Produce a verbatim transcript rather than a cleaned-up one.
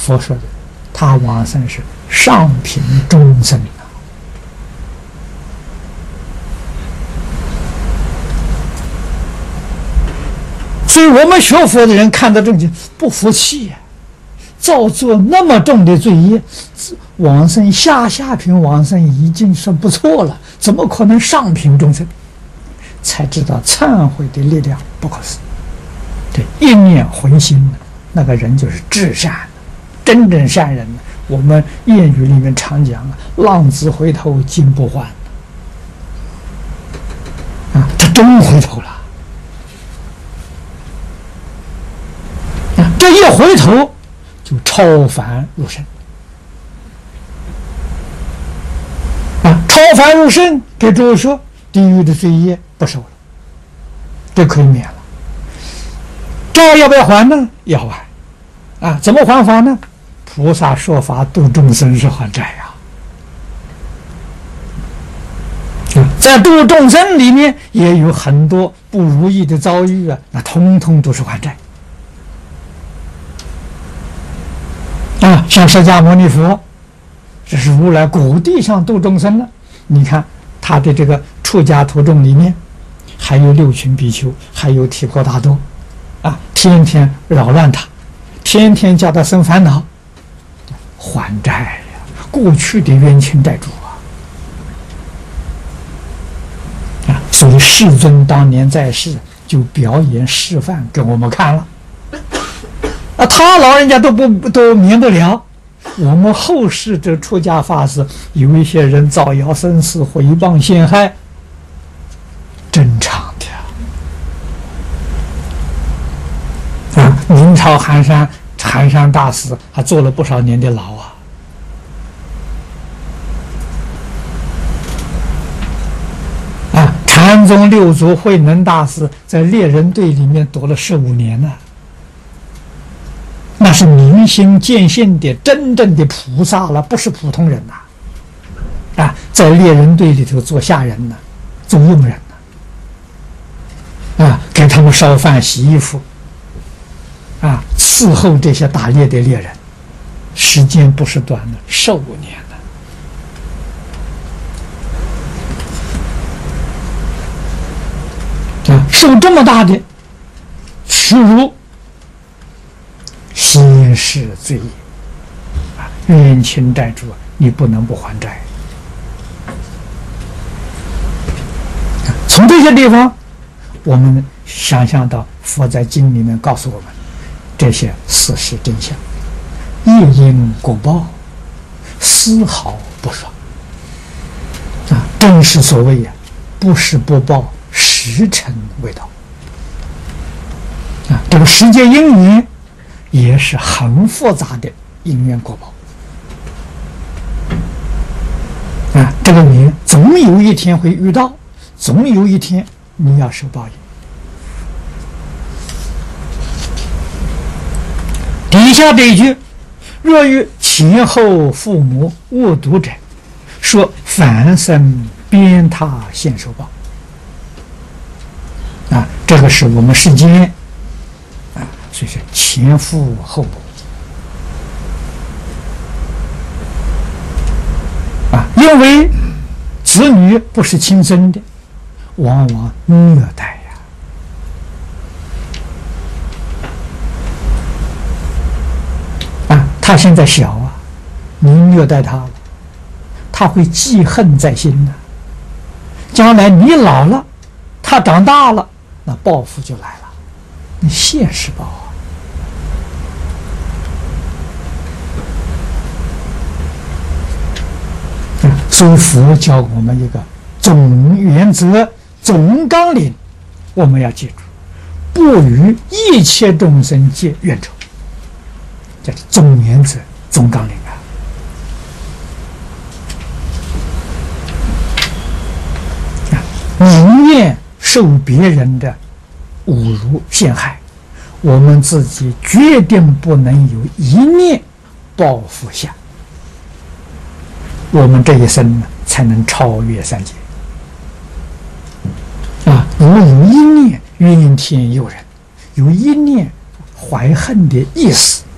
佛说的，他往生是上品众生啊。所以我们学佛的人看到这种不服气呀、啊，造作那么重的罪业，往生下下品往生已经是不错了，怎么可能上品众生？才知道忏悔的力量不可思议。对，一念回心，那个人就是至善，真正善人。我们谚语里面常讲啊，浪子回头金不换啊，他真回头了。啊，这一回头就超凡入圣啊！超凡入圣，给诸位说，地狱的罪业不受了，这可以免了。债要不要还呢？要还啊！怎么还法呢？菩萨说法度众生是还债呀、啊。在度众生里面也有很多不如意的遭遇啊，那通通都是还债啊。像释迦牟尼佛，这是如来果地上度众生了。你看他的这个出家徒众里面，还有六群比丘，还有提婆达多啊，天天扰乱他，天天叫他生烦恼，还债呀，过去的冤亲债主啊！啊，所以世尊当年在世就表演示范给我们看了，啊，他老人家都不都免不了。我们后世这出家法师，有一些人造谣生事、毁谤陷害，正常的啊。明朝寒山寒山大师还坐了不少年的牢啊。啊，禅宗六祖慧能大师在猎人队里面躲了十五年呢。那是明心见性的真正的菩萨了，不是普通人呐！啊，在猎人队里头做下人呢，做佣人呢，啊，给他们烧饭、洗衣服，啊，伺候这些打猎的猎人，时间不是短的，十五年了，啊，受这么大的耻辱。心是罪业啊，冤亲债主，你不能不还债。从这些地方，我们想象到佛在经里面告诉我们这些事实真相，业因果报，丝毫不爽啊！正是所谓呀、啊，不是不报，时辰未到啊！这个世界因缘。也是很复杂的因缘果报啊！这个你总有一天会遇到，总有一天你要受报应。底下这一句：“若遇前后父母恶毒者，说凡生鞭挞现受报。”啊，这个是我们世间。所以说前父后母啊，因为子女不是亲生的，往往虐待呀。啊，他现在小啊，你虐待他了，他会记恨在心的。将来你老了，他长大了，那报复就来了，那现世报啊。所以佛教我们一个总原则、总纲领，我们要记住：不与一切众生结怨仇，这是总原则、总纲领啊！宁愿受别人的侮辱陷害，我们自己决定不能有一念报复下。我们这一生呢，才能超越三界啊！如有一念怨天尤人，有一念怀恨的意思，